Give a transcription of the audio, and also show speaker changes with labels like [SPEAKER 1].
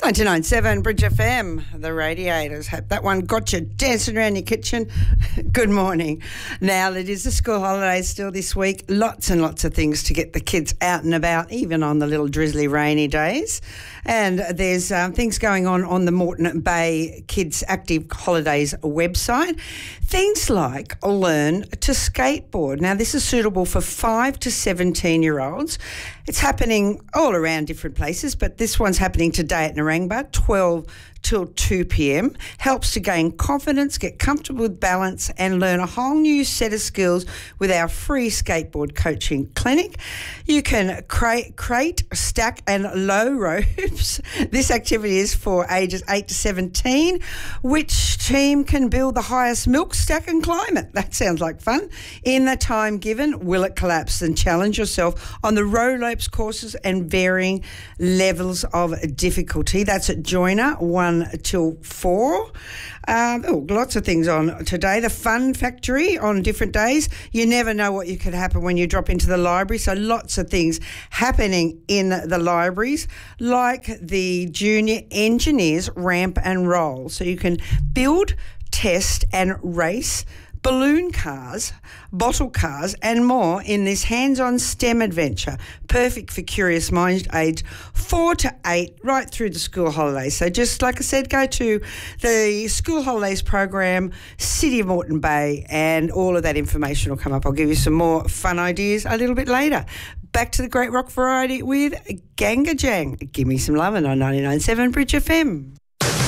[SPEAKER 1] 99.7 Bridge FM, the Radiators. Hope that one got you dancing around your kitchen. Good morning. Now, it is the school holidays still this week. Lots and lots of things to get the kids out and about, even on the little drizzly rainy days. And there's things going on the Moreton Bay Kids Active Holidays website. Things like learn to skateboard. Now, this is suitable for 5 to 17-year-olds. It's happening all around different places, but this one's happening today at Narangba, 12 till 2 p.m. Helps to gain confidence, get comfortable with balance and learn a whole new set of skills with our free skateboard coaching clinic. You can crate, stack and low ropes. This activity is for ages 8 to 17. Which team can build the highest milk stack and climb it? That sounds like fun. In the time given, will it collapse? And challenge yourself on the row ropes courses and varying levels of difficulty. That's at Joiner, 1 till 4. Lots of things on today. The Fun Factory on different days. You never know what could happen when you drop into the library, so lots of things happening in the libraries, like the Junior Engineers Ramp and Roll. So you can build, test and race balloon cars, bottle cars and more in this hands-on STEM adventure. Perfect for curious minds aged 4 to 8 right through the school holidays. So just like I said, go to the school holidays program, City of Moreton Bay, and all of that information will come up. I'll give you some more fun ideas a little bit later. Back to the great rock variety with Ganga Jang. Give me some lovin' on 99.7 Bridge FM.